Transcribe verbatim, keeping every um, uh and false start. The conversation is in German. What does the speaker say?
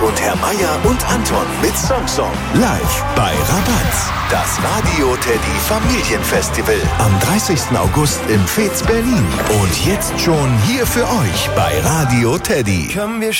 und Herr Meier und Anton mit Song Song. Live bei Rabatz. Das Radio Teddy Familienfestival am dreißigsten August im Fez Berlin. Und jetzt schon hier für euch bei Radio Teddy.